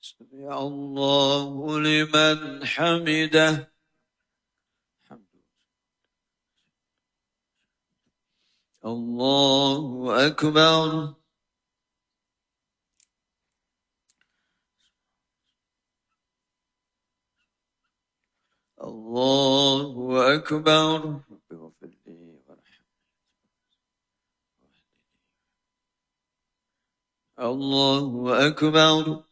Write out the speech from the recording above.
سمع الله لمن حمده. الله أكبر. الله أكبر. رب اغفر لي وارحمني. الله أكبر.